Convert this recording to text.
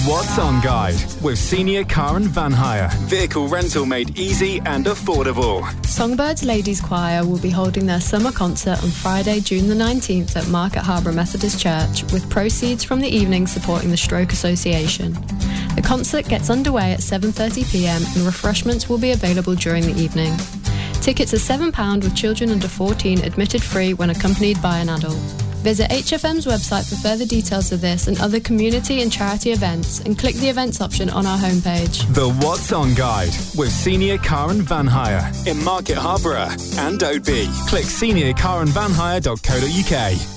What's On Guide with Senior Car and Van Hire. Vehicle rental made easy and affordable. Songbirds Ladies Choir will be holding their summer concert on Friday, June the 19th at Market Harbour Methodist Church, with proceeds from the evening supporting the Stroke Association. The concert gets underway at 7:30pm and refreshments will be available during the evening. Tickets are £7 with children under 14 admitted free when accompanied by an adult. Visit HFM's website for further details of this and other community and charity events, and click the events option on our homepage. The What's On Guide with Senior Car and Van Hire in Market Harborough and Oadby. Click seniorcarandvanhire.co.uk.